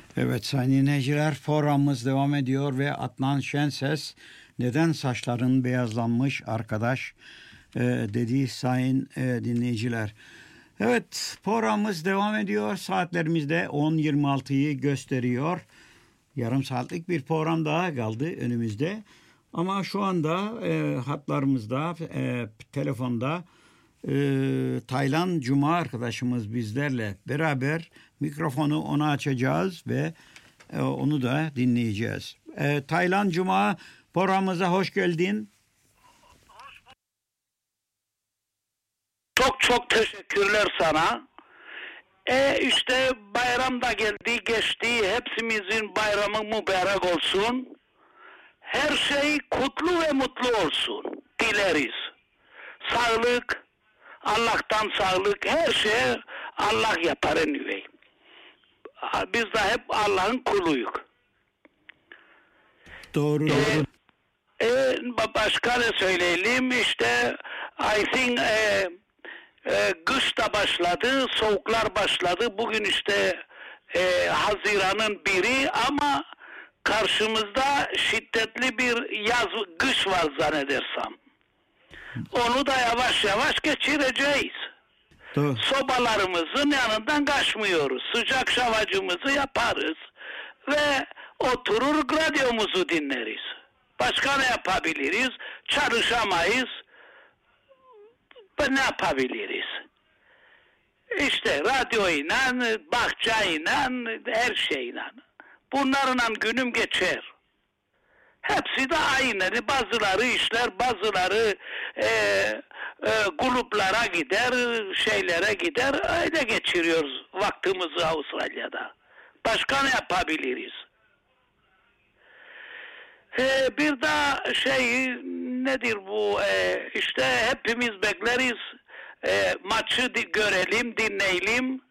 Evet sayın dinleyiciler, programımız devam ediyor ve Adnan Şenses neden saçların beyazlanmış arkadaş dedi sayın dinleyiciler. Evet, programımız devam ediyor. Saatlerimizde 10.26'yı gösteriyor. Yarım saatlik bir program daha kaldı önümüzde. Ama şu anda hatlarımızda, telefonda Taylan Cuma arkadaşımız bizlerle beraber, mikrofonu ona açacağız ve onu da dinleyeceğiz. Taylan Cuma, programımıza hoş geldin. Çok teşekkürler sana. İşte bayram da geldi geçti. Hepsimizin bayramı mübarek olsun. Her şey kutlu ve mutlu olsun dileriz. Sağlık, Allah'tan sağlık, her şey Allah yapar anyway. Biz de hep Allah'ın kuluyuz. Doğru. Başka ne söyleyelim, işte I think kış da başladı, soğuklar başladı. Bugün işte Haziran'ın biri ama karşımızda şiddetli bir kış var zannedersem. Onu da yavaş yavaş geçireceğiz. Doğru. Sobalarımızın yanından kaçmıyoruz. Sıcak şavacımızı yaparız ve oturur radyomuzu dinleriz. Başka ne yapabiliriz? Çalışamayız. Ne yapabiliriz? İşte radyoyla, bahçeyle, her şeyle. Bunlarla günüm geçer. Hepsi de aynı. Bazıları işler, bazıları kulüplere gider, şeylere gider. Öyle geçiriyoruz vaktimizi Avustralya'da. Başka ne yapabiliriz? Bir daha nedir bu? İşte hepimiz bekleriz. Maçı görelim, dinleyelim.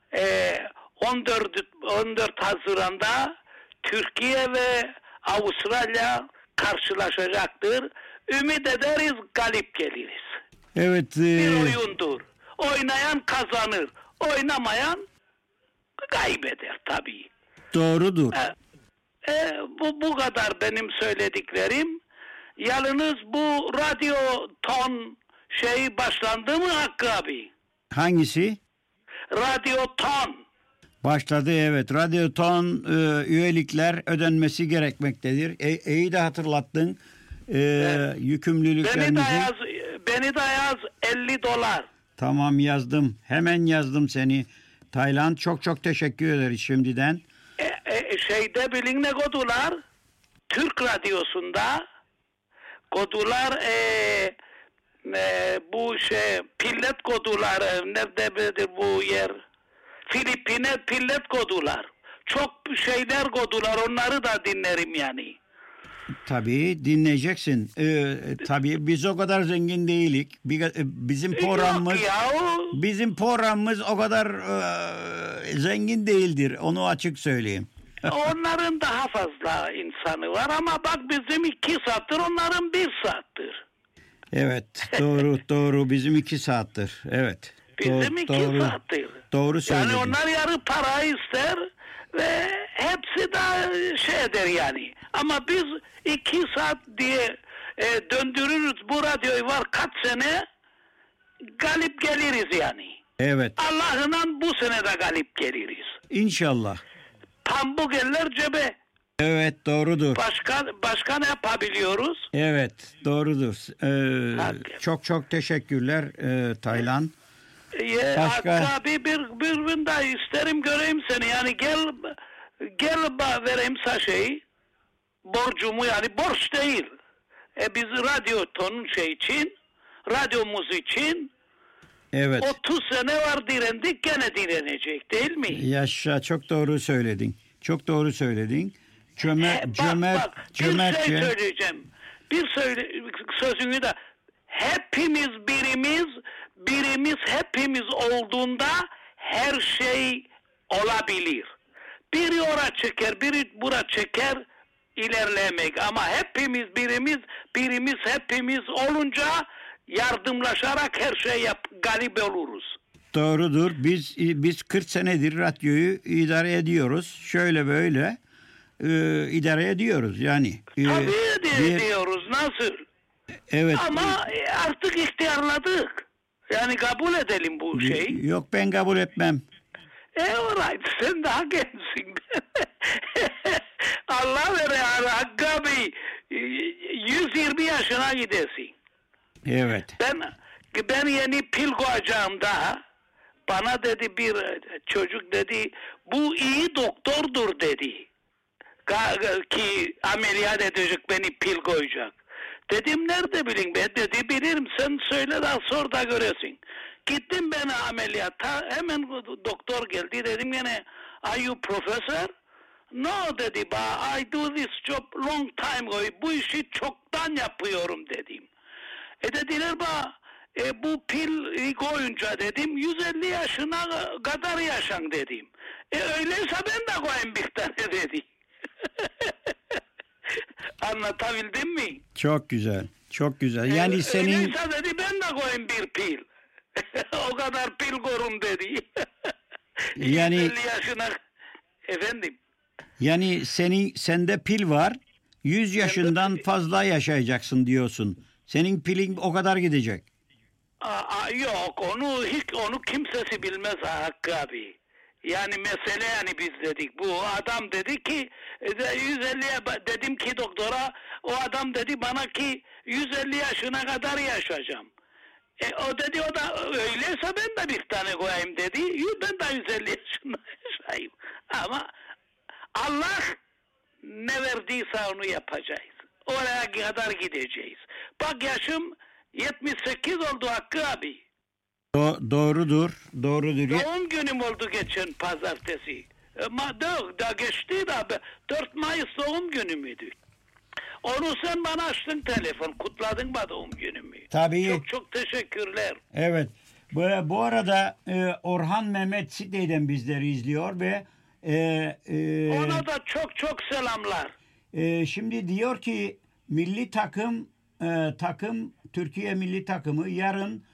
14 Haziran'da Türkiye ve Avustralya karşılaşacaktır. Ümit ederiz, galip geliriz. Evet. Bir oyundur. Oynayan kazanır. Oynamayan kaybeder tabii. Doğrudur. Bu kadar benim söylediklerim. Yalnız bu radyo ton başlandı mı Hakkı abi? Hangisi? Radyo ton. Başladı, evet. Radyoton üyelikler ödenmesi gerekmektedir. İyi de hatırlattın. Yükümlülüklerimizi. Beni de yaz $50. Tamam, yazdım. Hemen yazdım seni. Taylan, çok teşekkür ederiz şimdiden. Bilin ne kodular? Türk Radyosu'nda kodular bu pilot kodular nerededir bu yer? Filipine pilot kodular. Çok şeyler kodular, onları da dinlerim yani. Tabii dinleyeceksin. Tabii biz o kadar zengin değilik. Bizim programımız o kadar zengin değildir. Onu açık söyleyeyim. Onların daha fazla insanı var ama bak bizim 2 saattir, onların 1 saattir. Evet, doğru. Bizim 2 saattir. Evet. Bizim 2 saattir. Doğru söyledin. Yani onlar yarı para ister ve hepsi de eder yani. Ama biz 2 saat diye döndürürüz bu radyoyu, var kaç sene galip geliriz yani. Evet. Allah'ından bu sene de galip geliriz. İnşallah. Pambuk eller cebe. Evet, doğrudur. Başka ne yapabiliyoruz? Evet, doğrudur. Çok teşekkürler Taylan. Hakkı abi bir gün daha isterim göreyim seni. Yani gel vereyim sana borcumu, yani borç değil. Biz radyo tonun için, radyomuz için evet. 30 sene var direndik, gene direnecek değil mi? Yaşa, çok doğru söyledin. Bir şey söyleyeceğim. Sözünü de hepimiz birimiz hepimiz olduğunda her şey olabilir. Biri oraya çeker, biri buraya çeker, ilerlemek. Ama hepimiz hepimiz olunca yardımlaşarak her şey galip oluruz. Doğrudur. Biz 40 senedir radyoyu idare ediyoruz. Şöyle böyle idare ediyoruz yani. Tabii ediyoruz. Nasıl? Evet. Ama artık ihtiyarladık. Yani kabul edelim bu şeyi. Yok, ben kabul etmem. Alright, sen daha gençsin. Allah vere Hakkı abi 120 yaşına gidesin. Evet. Ben yeni pil koyacağım daha. Bana dedi bir çocuk dedi, bu iyi doktordur dedi. Ki ameliyat edecek, beni pil koyacak. Dedim nerede bileyim ben, dedi bilirim, sen söyle daha sor da göresin. Gittim ben ameliyata, hemen doktor geldi, dedim yine are you professor? No dedi, I do this job long time ago, bu işi çoktan yapıyorum dedim. Dediler bu pil koyunca dedim 150 yaşına kadar yaşan dedim. Öyleyse ben de koyayım bir tane dedi. Anlatabildim mi? Çok güzel. Çok güzel. Yani senin... Öyleyse dedi ben de koyayım bir pil. O kadar pil korun dedi. Yani 150 yaşına efendim. Yani sende pil var. 100 yaşından fazla yaşayacaksın diyorsun. Senin pilin o kadar gidecek. Yok, onu kimsesi bilmez Hakkı abi. Yani mesele, yani biz dedik, bu adam dedi ki 150'ye, dedim ki doktora, o adam dedi bana ki 150 yaşına kadar yaşayacağım. O dedi, o da öyleyse ben de bir tane koyayım dedi. Ben de 150 yaşında yaşayayım. Ama Allah ne verdiyse onu yapacağız. Oraya kadar gideceğiz. Bak yaşım 78 oldu Hakkı abi. Doğrudur. Doğum günüm oldu geçen pazartesi. Da geçti de 4 Mayıs doğum günümüydü. Onu sen bana açtın telefon, kutladın mı doğum günümü? Tabii. Çok çok teşekkürler. Evet. Bu arada Orhan Mehmet Sidney'den bizleri izliyor ve ona da çok çok selamlar. Şimdi diyor ki milli takım Türkiye milli takımı yarın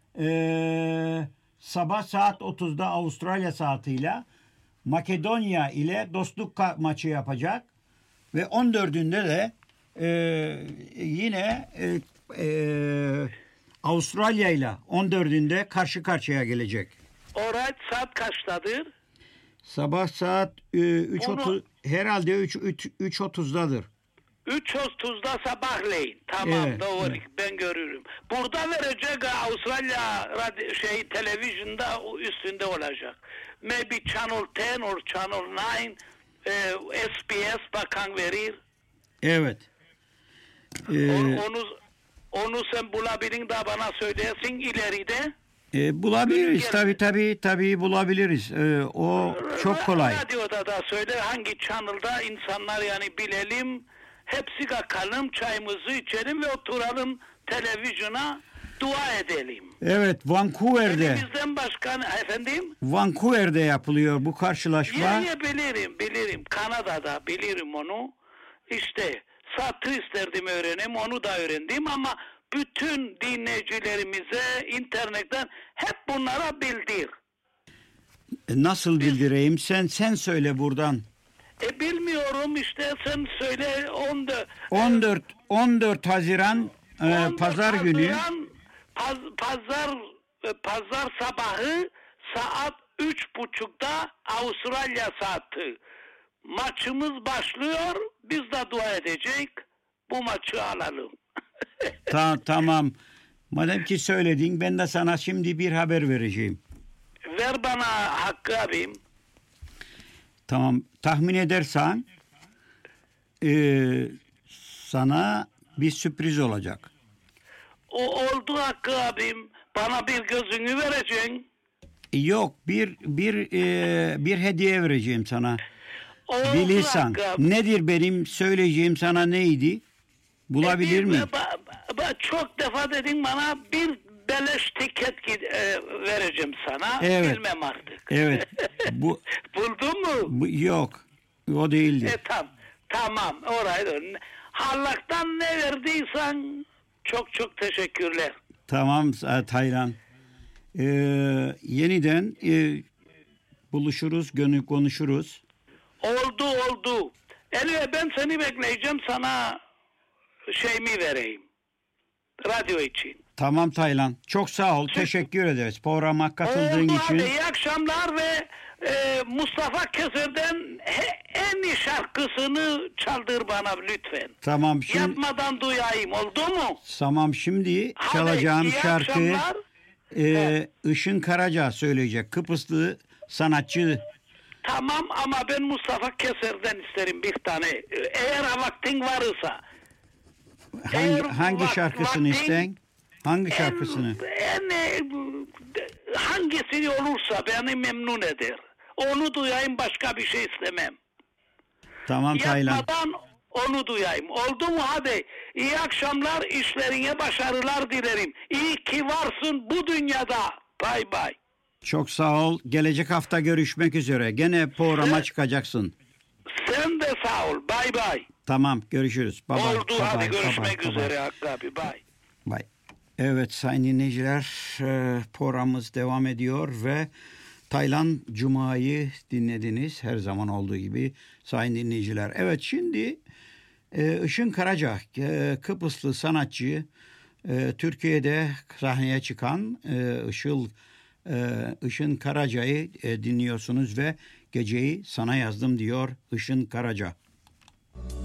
sabah saat 30'da Avustralya saatiyle Makedonya ile dostluk maçı yapacak ve 14'ünde de yine Avustralya ile 14'ünde karşı karşıya gelecek. Orada saat kaçtadır? Sabah saat 3.30 herhalde 3.30'dadır. 3.30'da sabahleyin. Tamam, evet, doğru. Evet. Ben görürüm. Burada verecek Avustralya televizyonda üstünde olacak. Maybe Channel 10 or Channel 9 SBS bakan verir. Evet. Onu sen bulabilin de bana söylesin ileride. Bulabiliriz tabii bulabiliriz. O çok kolay. Radyoda da söyle, hangi channel'da insanlar yani bilelim. Hepsi kalkalım, çayımızı içelim ve oturalım televizyona, dua edelim. Evet, Vancouver'de. Elimizden başka efendim? Vancouver'de yapılıyor bu karşılaşma. Bilirim. Kanada'da bilirim onu. İşte satır isterdim öğreneyim, onu da öğrendim ama bütün dinleyicilerimize internetten hep bunlara bildir. Nasıl bildireyim? Sen söyle buradan. Bilmiyorum işte, sen söyle. 14 Haziran pazar günü. Pazar sabahı saat 3.30'da Avustralya saati. Maçımız başlıyor. Biz de dua edecek. Bu maçı alalım. Tamam. Madem ki söyledin, ben de sana şimdi bir haber vereceğim. Ver bana Hakkı abim. Tamam. Tahmin edersen sana bir sürpriz olacak. O oldu Hakkı abim. Bana bir gözünü vereceksin. Yok, bir hediye vereceğim sana. Oldu Bilirsen. Nedir benim söyleyeceğim sana, neydi? Bulabilir miyim? Çok defa dedin bana, bir beleş tiket vereceğim sana. Evet. Bilmem artık. Evet. Buldun mu? Yok. O değildi. Tamam. Orayı. Allah'tan ne verdiysen çok çok teşekkürler. Tamam Taylan. Yeniden buluşuruz, konuşuruz. Oldu. Elve ben seni bekleyeceğim, sana şeyimi vereyim. Radyo için. Tamam Taylan. Çok sağ ol. Teşekkür ederiz. Programa katıldığın için. Hadi, iyi akşamlar ve Mustafa Keser'den en iyi şarkısını çaldır bana lütfen. Tamam. Şimdi, yapmadan duyayım, oldu mu? Tamam, şimdi Hadi, çalacağım iyi şarkı akşamlar. Işın Karaca söyleyecek. Kıbrıslı sanatçı. Tamam ama ben Mustafa Keser'den isterim bir tane. Eğer vaktin varsa. Hangi şarkısını isten? Hangi şarkısını? Hangisini olursa beni memnun eder. Onu duyayım, başka bir şey istemem. Tamam Taylan. Yapmadan onu duyayım. Oldu mu? Hadi. İyi akşamlar, işlerine başarılar dilerim. İyi ki varsın bu dünyada. Bay bay. Çok sağ ol. Gelecek hafta görüşmek üzere. Gene programa çıkacaksın. Sen de sağ ol. Bay bay. Tamam, görüşürüz. Bye bye. Oldu, hadi görüşmek üzere Hakkı abi. Bay. Bye. Evet sayın dinleyiciler, programımız devam ediyor ve Taylan Cuma'yı dinlediniz her zaman olduğu gibi sayın dinleyiciler. Evet, şimdi Işın Karaca, Kıbrıslı sanatçı, Türkiye'de sahneye çıkan Işın Karaca'yı dinliyorsunuz ve Geceyi Sana Yazdım diyor Işın Karaca.